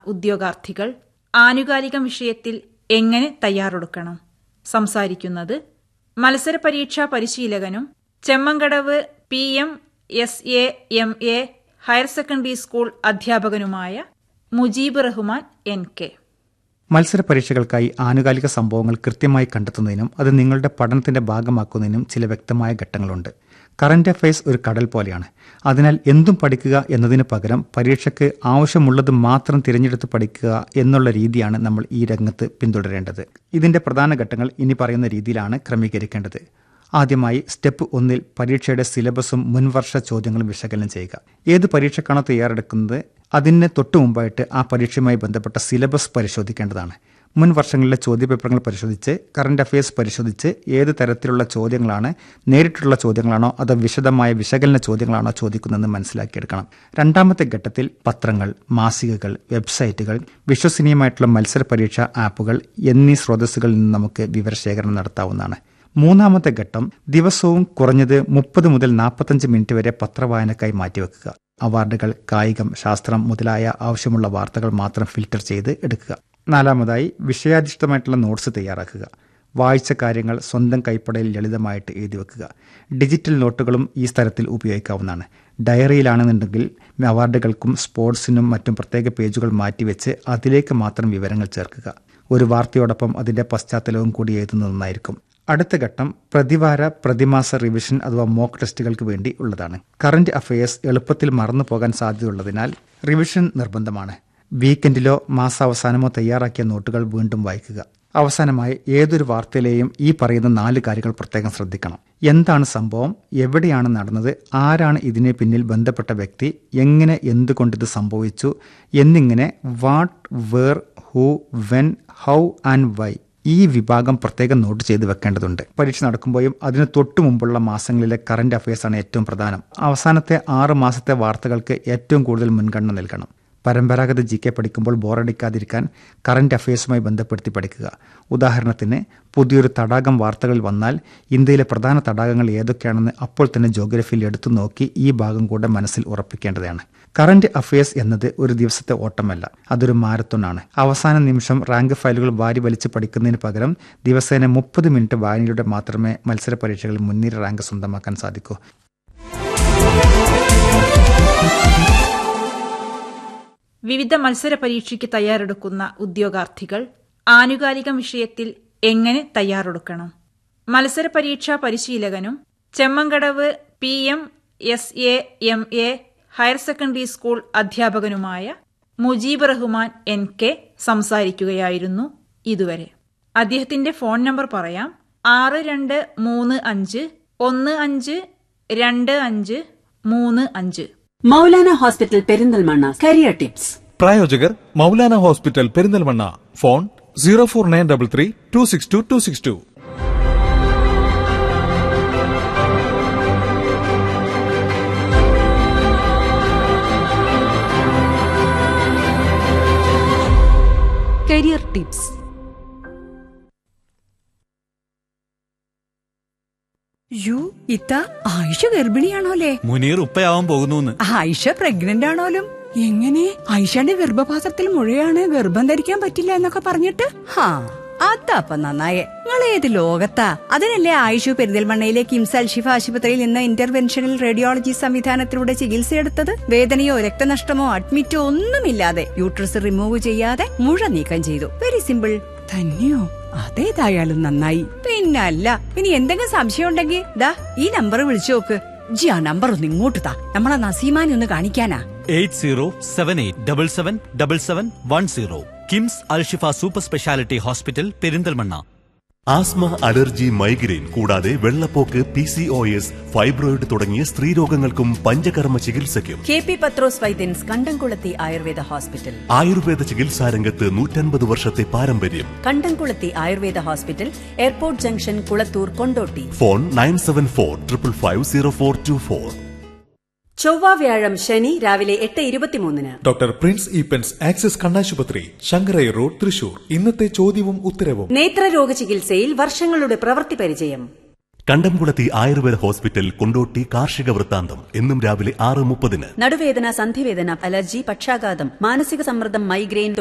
ഉദ്യോഗാർത്ഥികൾ ആനുകാലിക വിഷയത്തിൽ എങ്ങനെ തയ്യാറെടുക്കണം? സംസാരിക്കുന്നത് മത്സര പരീക്ഷാ പരിശീലകനും Chemmankadavu PMSAMA higher secondary school അധ്യാപകനുമായ Mujeeb Rahman NK. മത്സര പരീക്ഷകൾക്കായി ആനുകാലിക സംഭവങ്ങൾ കൃത്യമായി കണ്ടെത്തുന്നതിനും അത് നിങ്ങളുടെ പഠനത്തിന്റെ ഭാഗമാക്കുന്നതിനും ചില വ്യക്തമായ ഘട്ടങ്ങളുണ്ട്. കറന്റ് അഫയേഴ്സ് ഒരു കടൽ പോലെയാണ്. അതിനാൽ എന്തും പഠിക്കുക എന്നതിന് പകരം പരീക്ഷയ്ക്ക് ആവശ്യമുള്ളത് മാത്രം തിരഞ്ഞെടുത്ത് പഠിക്കുക എന്നുള്ള രീതിയാണ് നമ്മൾ ഈ രംഗത്ത് പിന്തുടരേണ്ടത്. ഇതിന്റെ പ്രധാന ഘട്ടങ്ങൾ ഇനി പറയുന്ന രീതിയിലാണ് ക്രമീകരിക്കേണ്ടത്. ആദ്യമായി സ്റ്റെപ്പ് 1 പരീക്ഷയുടെ സിലബസും മുൻവർഷ ചോദ്യങ്ങളും വിശകലനം ചെയ്യുക. ഏത് പരീക്ഷയ്ക്കാണോ തയ്യാറെടുക്കുന്നത് അതിന് തൊട്ടു മുമ്പായിട്ട് ആ പരീക്ഷയുമായി ബന്ധപ്പെട്ട സിലബസ് പരിശോധിക്കേണ്ടതാണ്. മുൻ വർഷങ്ങളിലെ ചോദ്യപേപ്പറുകൾ പരിശോധിച്ച് കറന്റ് അഫയേഴ്സ് പരിശോധിച്ച് ഏത് തരത്തിലുള്ള ചോദ്യങ്ങളാണ്, നേരിട്ടുള്ള ചോദ്യങ്ങളാണോ അതോ വിശദമായ വിശകലന ചോദ്യങ്ങളാണോ ചോദിക്കുന്നതെന്ന് മനസ്സിലാക്കിയെടുക്കണം. രണ്ടാമത്തെ ഘട്ടത്തിൽ പത്രങ്ങൾ, മാസികകൾ, വെബ്സൈറ്റുകൾ, വിശ്വസനീയമായിട്ടുള്ള മത്സര പരീക്ഷാ ആപ്പുകൾ എന്നീ സ്രോതസ്സുകളിൽ നിന്ന് നമുക്ക് വിവരശേഖരണം നടത്താവുന്നതാണ്. മൂന്നാമത്തെ ഘട്ടം ദിവസവും കുറഞ്ഞത് 30 മുതൽ 45 മിനിറ്റ് വരെ പത്രവായനക്കായി മാറ്റിവെക്കുക. അവാർഡുകൾ, കായികം, ശാസ്ത്രം മുതലായ ആവശ്യമുള്ള വാർത്തകൾ മാത്രം ഫിൽട്ടർ ചെയ്ത് എടുക്കുക. നാലാമതായി വിഷയാധിഷ്ഠിതമായിട്ടുള്ള നോട്ട്സ് തയ്യാറാക്കുക. വായിച്ച കാര്യങ്ങൾ സ്വന്തം കൈപ്പടയിൽ ലളിതമായിട്ട് എഴുതി വെക്കുക. ഡിജിറ്റൽ നോട്ടുകളും ഈ സ്ഥലത്തിൽ ഉപയോഗിക്കാവുന്നതാണ്. ഡയറിയിലാണെന്നുണ്ടെങ്കിൽ അവാർഡുകൾക്കും സ്പോർട്സിനും മറ്റും പ്രത്യേക പേജുകൾ മാറ്റിവെച്ച് അതിലേക്ക് മാത്രം വിവരങ്ങൾ ചേർക്കുക. ഒരു വാർത്തയോടൊപ്പം അതിന്റെ പശ്ചാത്തലവും കൂടി എഴുതുന്നത് നന്നായിരിക്കും. അടുത്ത ഘട്ടം പ്രതിവാര പ്രതിമാസ റിവിഷൻ അഥവാ മോക്ക് ടെസ്റ്റുകൾക്ക് വേണ്ടി ഉള്ളതാണ്. കറന്റ് അഫയേഴ്സ് എളുപ്പത്തിൽ മറന്നു പോകാൻ സാധ്യതയുള്ളതിനാൽ റിവിഷൻ നിർബന്ധമാണ്. വീക്കെൻഡിലോ മാസാവസാനമോ തയ്യാറാക്കിയ നോട്ടുകൾ വീണ്ടും വായിക്കുക. അവസാനമായി ഏതൊരു വാർത്തയിലെയും ഈ പറയുന്ന 4 കാര്യങ്ങൾ പ്രത്യേകം ശ്രദ്ധിക്കണം. എന്താണ് സംഭവം, എവിടെയാണ് നടന്നത്, ആരാണ് ഇതിനെ പിന്നിൽ ബന്ധപ്പെട്ട വ്യക്തി, എങ്ങനെ, എന്തുകൊണ്ടിത് സംഭവിച്ചു എന്നിങ്ങനെ what, where, who, when, how and Y ഈ വിഭാഗം പ്രത്യേകം നോട്ട് ചെയ്ത് വെക്കേണ്ടതുണ്ട്. പരീക്ഷ നടക്കുമ്പോഴും അതിന് തൊട്ടു മുമ്പുള്ള മാസങ്ങളിലെ കറന്റ് അഫയേഴ്സ് ആണ് ഏറ്റവും പ്രധാനം. അവസാനത്തെ 6 മാസത്തെ വാർത്തകൾക്ക് ഏറ്റവും കൂടുതൽ മുൻഗണന നൽകണം. പരമ്പരാഗത GK പഠിക്കുമ്പോൾ ബോറടിക്കാതിരിക്കാൻ കറന്റ് അഫയേഴ്സുമായി ബന്ധപ്പെടുത്തി പഠിക്കുക. ഉദാഹരണത്തിന് പുതിയൊരു തടാകം വാർത്തകളിൽ വന്നാൽ ഇന്ത്യയിലെ പ്രധാന തടാകങ്ങൾ ഏതൊക്കെയാണെന്ന് അപ്പോൾ തന്നെ ജോഗ്രഫിയിൽ എടുത്തു നോക്കി ഈ ഭാഗം കൂടെ മനസ്സിൽ ഉറപ്പിക്കേണ്ടതാണ്. കറന്റ് അഫയേഴ്സ് എന്നത് ഒരു ദിവസത്തെ ഓട്ടമല്ല, അതൊരു മാരത്തോണാണ്. അവസാന നിമിഷം റാങ്ക് ഫയലുകൾ വാരി വലിച്ച് പഠിക്കുന്നതിന് പകരം ദിവസേന 30 മിനിറ്റ് വായനയിലൂടെ മാത്രമേ മത്സര പരീക്ഷകളിൽ മുൻനിര റാങ്ക് സ്വന്തമാക്കാൻ സാധിക്കൂ. വിവിധ മത്സര പരീക്ഷയ്ക്ക് തയ്യാറെടുക്കുന്ന ഉദ്യോഗാർത്ഥികൾ ആനുകാലിക വിഷയത്തിൽ എങ്ങനെ തയ്യാറെടുക്കണം? മത്സര പരീക്ഷാ പരിശീലകനും Chemmankadavu PMSAMA higher secondary school അധ്യാപകനുമായ Mujeeb Rahman NK സംസാരിക്കുകയായിരുന്നു ഇതുവരെ. അദ്ദേഹത്തിന്റെ ഫോൺ നമ്പർ പറയാം: 6235152535. Maulana hospital Perinthalmanna career tips. പ്രായോജകർ Maulana hospital Perinthalmanna. Phone 04933262262. Career tips. ഇത്ത ആയിഷ ഗർഭിണിയാണോലേ? മുനീർ ഉപ്പയാവാൻ പോകുന്നു. ആയിഷ പ്രഗ്നന്റ് ആണോലും? എങ്ങനെ? ആയിഷയുടെ ഗർഭപാത്രത്തിൽ മുഴയാണ്, ഗർഭം ധരിക്കാൻ പറ്റില്ല എന്നൊക്കെ പറഞ്ഞിട്ട്? അതപ്പ നന്നായേ. നിങ്ങൾ ഏത് ലോകത്താ? അതിനല്ലേ ആയിഷു പെരിന്തൽമണ്ണയിലെ കിംസ് അൽഷിഫ ആശുപത്രിയിൽ നിന്ന് ഇന്റർവെൻഷണൽ റേഡിയോളജി സംവിധാനത്തിലൂടെ ചികിത്സയെടുത്തത്. വേദനയോ രക്തനഷ്ടമോ അഡ്മിറ്റോ ഒന്നുമില്ലാതെ യൂട്രസ് റിമൂവ് ചെയ്യാതെ മുഴ നീക്കം ചെയ്തു. Very simple. തന്നെയോ? അതേതായാലും നന്നായി. പിന്നല്ല, ഇനി എന്തെങ്കിലും സംശയം ഉണ്ടെങ്കിൽ ദാ ഈ നമ്പർ വിളിച്ചു നോക്ക്. ജി ആ നമ്പർ ഒന്ന് ഇങ്ങോട്ട് താ, നമ്മളെ നസീമാനെ ഒന്ന് കാണിക്കാനാ. 8078777710. KIMS Alshifa super speciality hospital Perinthalmanna. Asthma, allergy, migraine കൂടാതെ വെള്ളപ്പോക്ക്, PCOS, ഫൈബ്രോയിഡ് തുടങ്ങിയ സ്ത്രീരോഗങ്ങൾക്കും പഞ്ചകർമ്മ ചികിത്സയ്ക്കും KP പത്രോസ് വൈദ്യൻസ് കണ്ടംകുളത്തി ആയുർവേദ ഹോസ്പിറ്റൽ. ആയുർവേദ ചികിത്സാരംഗത്ത് 150 വർഷത്തെ പാരമ്പര്യം. കണ്ടംകുളത്തി Ayurveda hospital, airport junction, Kulathur, Kondotty. Phone 9745550424. ചൊവ്വ, വ്യാഴം, ശനി രാവിലെ 8:23. ഡോക്ടർ പ്രിൻസ് ഈപ്പൻസ് ആക്സിസ് കണ്ണാശുപത്രി, ശങ്കരൈ റോഡ്, തൃശൂർ. ഇന്നത്തെ ചോദ്യവും ഉത്തരവും. നേത്രരോഗ ചികിത്സയിൽ വർഷങ്ങളുടെ പ്രവൃത്തി പരിചയം. കണ്ടംകുളത്തി ആയുർവേദ ഹോസ്പിറ്റൽ കൊണ്ടോട്ടി കാർഷിക വൃത്താന്തം എന്നും രാവിലെ 6:30. നടുവേദന, സന്ധിവേദന, അലർജി, പക്ഷാഘാതം, മാനസിക സമ്മർദ്ദം, മൈഗ്രെയിൻ